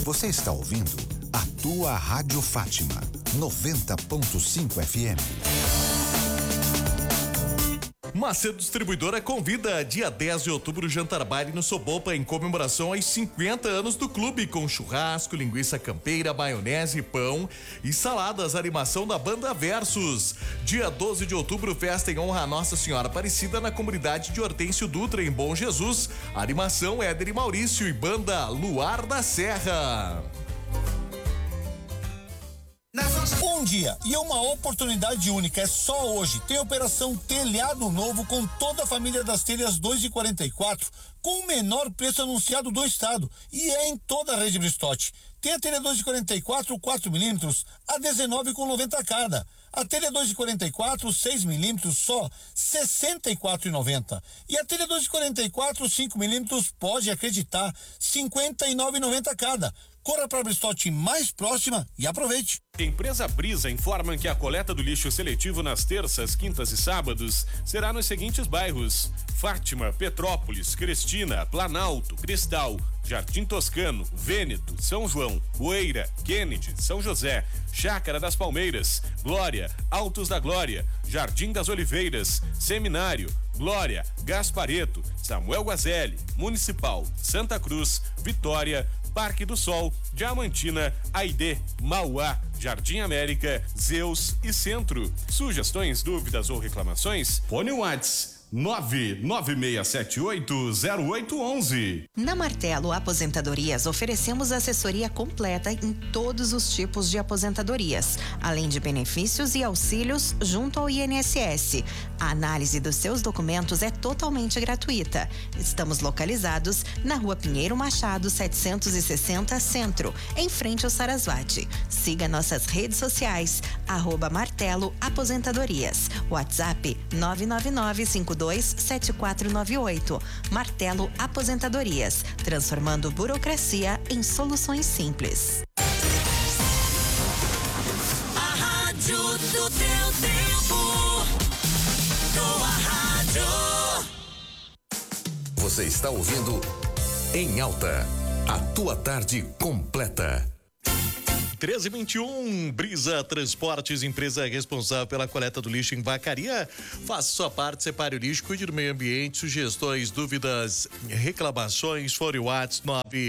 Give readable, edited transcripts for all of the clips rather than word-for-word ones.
Você está ouvindo a tua Rádio Fátima, 90.5 FM. Macedo Distribuidora convida dia 10 de outubro jantar baile no Sobopa em comemoração aos 50 anos do clube, com churrasco, linguiça campeira, maionese, pão e saladas, animação da banda Versus. Dia 12 de outubro, festa em honra a Nossa Senhora Aparecida na comunidade de Hortêncio Dutra, em Bom Jesus. Animação Éder e Maurício e banda Luar da Serra. Um dia e uma oportunidade única, é só hoje. Tem operação Telhado Novo com toda a família das telhas 2 e 44, com o menor preço anunciado do estado, e é em toda a rede Bristotti. Tem a telha 2 de 44 4 milímetros a 19,90 cada. A telha 2 de 44 6 milímetros só 64,90. E a telha 2 de 44 5 milímetros, pode acreditar, 59,90 cada. Corra para a Bristotti mais próxima e aproveite. Empresa Brisa informa que a coleta do lixo seletivo nas terças, quintas e sábados será nos seguintes bairros: Fátima, Petrópolis, Cristina, Planalto, Cristal, Jardim Toscano, Vêneto, São João, Poeira, Kennedy, São José, Chácara das Palmeiras, Glória, Altos da Glória, Jardim das Oliveiras, Seminário, Glória, Gaspareto, Samuel Guazelli, Municipal, Santa Cruz, Vitória, Parque do Sol, Diamantina, Aidê, Mauá, Jardim América, Zeus e Centro. Sugestões, dúvidas ou reclamações? Fone Whats 996780811. Na Martelo Aposentadorias oferecemos assessoria completa em todos os tipos de aposentadorias, além de benefícios e auxílios junto ao INSS. A análise dos seus documentos é totalmente gratuita. Estamos localizados na Rua Pinheiro Machado, 760 Centro, em frente ao Sarasvati. Siga nossas redes sociais, @Martelo Aposentadorias. WhatsApp 999527498. Martelo Aposentadorias, transformando burocracia em soluções simples. A rádio do teu tempo. Tua rádio. Você está ouvindo Em Alta, a tua tarde completa. 13h21, Brisa Transportes, empresa responsável pela coleta do lixo em Vacaria. Faça sua parte, separe o lixo, cuide do meio ambiente. Sugestões, dúvidas, reclamações, fone Whats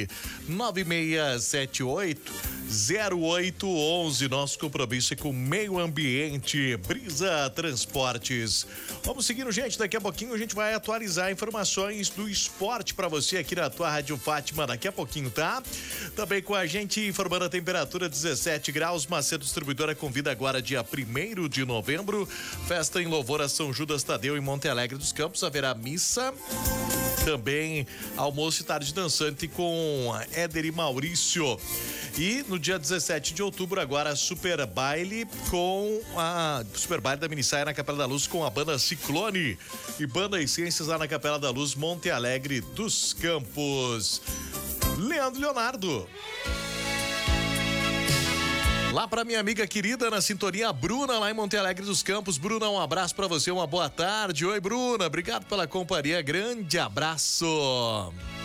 996780811. Nosso compromisso é com o meio ambiente. Brisa Transportes. Vamos seguindo, gente. Daqui a pouquinho a gente vai atualizar informações do esporte para você aqui na tua Rádio Fátima. Daqui a pouquinho, tá? Também com a gente informando a temperatura 17 graus. Macedo Distribuidora convida agora dia 1º de novembro. Festa em louvor a São Judas Tadeu em Monte Alegre dos Campos. Haverá missa. Também almoço e tarde dançante com Éder e Maurício. E no dia 17 de outubro, agora Super Baile com a Super Baile da Minissaia na Capela da Luz com a banda Ciclone e banda Essências lá na Capela da Luz, Monte Alegre dos Campos. Leonardo. Lá pra minha amiga querida na sintonia, Bruna, lá em Monte Alegre dos Campos. Bruna, um abraço pra você, uma boa tarde. Oi, Bruna, obrigado pela companhia, grande abraço.